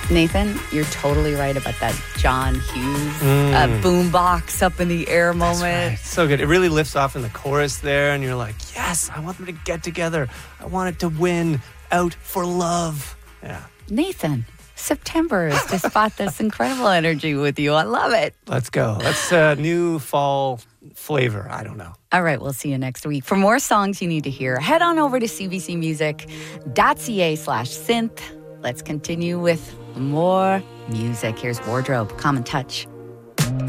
Nathan, you're totally right about that John Hughes boombox up in the air moment. That's right. So good. It really lifts off in the chorus there, and you're like, yes, I want them to get together. I want it to win out for love. Yeah. Nathan, September is just got this incredible energy with you. I love it. Let's go. That's new fall flavor. I don't know. All right, we'll see you next week. For more songs you need to hear, head on over to cbcmusic.ca/synth. Let's continue with more music. Here's Wardrobe. Common Touch.